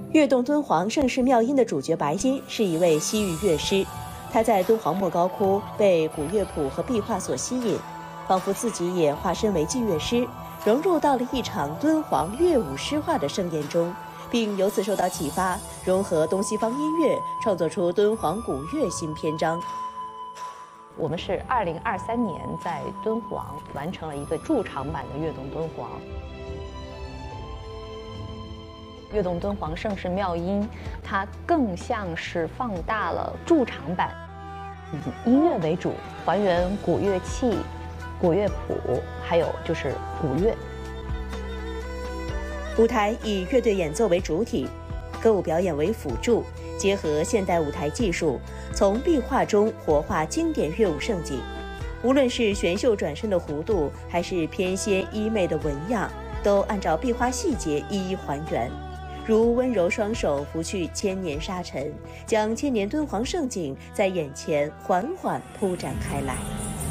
跃动敦煌盛世妙音的主角白金是一位西域乐师，他在敦煌莫高窟被古乐谱和壁画所吸引，仿佛自己也化身为祭乐师，融入到了一场敦煌乐舞诗画的盛宴中，并由此受到启发，融合东西方音乐，创作出敦煌古乐新篇章。 我们是2023年在敦煌完成了一个驻场版的跃动敦煌。跃动敦煌盛世妙音，它更像是放大了驻场版，以音乐为主，还原古乐器、古乐谱，还有就是古乐。 舞台以乐队演奏为主体，歌舞表演为辅助，结合现代舞台技术，从壁画中活化经典乐舞盛景。无论是玄秀转身的弧度，还是翩跹衣袂的纹样，都按照壁画细节一一还原。如温柔双手拂去千年沙尘，将千年敦煌盛景在眼前缓缓铺展开来。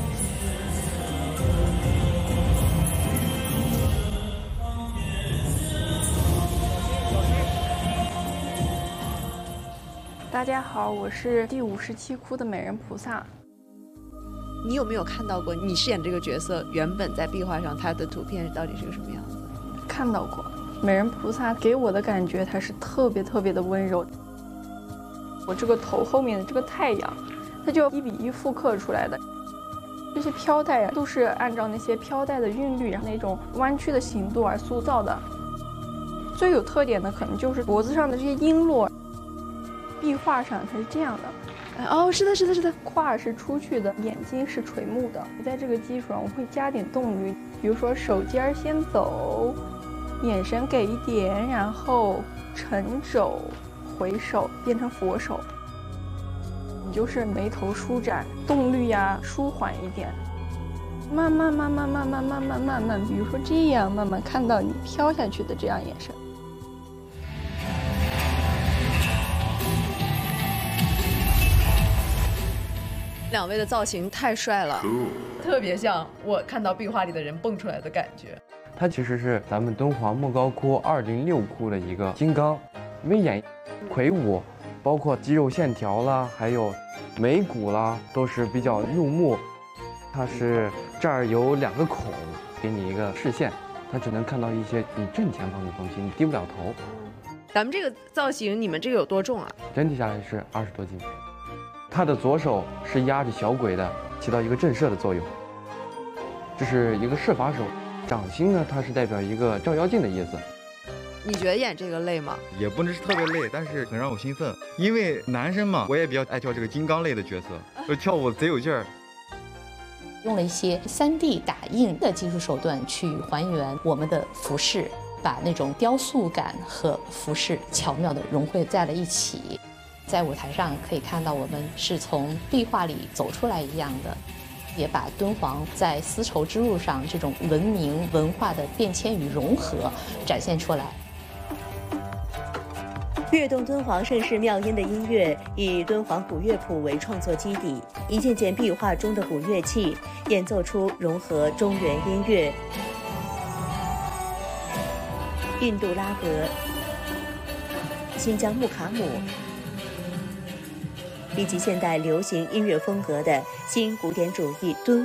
大家好，我是第57窟的美人菩萨。 你有没有看到过你饰演这个角色原本在壁画上它的图片到底是个什么样子？ 看到过。美人菩萨给我的感觉，它是特别的温柔。我这个头后面的这个太阳，它就1比1复刻出来的。这些飘带都是按照那些飘带的韵律，那种弯曲的形度而塑造的。最有特点的可能就是脖子上的这些璎珞，壁画上它是这样的。 哦，是的， 胯是出去的，眼睛是垂目的。在这个基础上，我会加点动律，比如说手尖先走。眼神给一点，然后沉肘回首变成佛手，你就是眉头舒展，动律呀舒缓一点，慢慢，比如说这样，慢慢看到你飘下去的这样眼神。 两位的造型太帅了，特别像我看到壁画里的人蹦出来的感觉。 它其实是咱们敦煌莫高窟206窟的一个金刚，因为演魁梧，包括肌肉线条啦，还有眉骨啦，都是比较入目。它是这儿有2个孔，给你一个视线，它只能看到一些你正前方的东西，你低不了头。 咱们这个造型，你们这个有多重啊？ 整体下来是20多斤。它的左手是压着小鬼的，起到一个震慑的作用。这是一个摄法手。掌心呢，它是代表一个照妖镜的意思。 你觉得演这个累吗？ 也不能是特别累，但是很让我兴奋，因为男生嘛，我也比较爱跳这个金刚类的角色，就跳舞贼有劲儿。 用了一些3D 打印的技术手段去还原我们的服饰，把那种雕塑感和服饰巧妙地融汇在了一起。在舞台上可以看到我们是从壁画里走出来一样的。也把敦煌在丝绸之路上这种文明文化的变迁与融合展现出来。 跃动敦煌盛世妙音的音乐以敦煌古乐谱为创作基底，一件件壁画中的古乐器演奏出融合中原音乐、印度拉格、新疆木卡姆以及现代流行音乐风格的新古典主义敦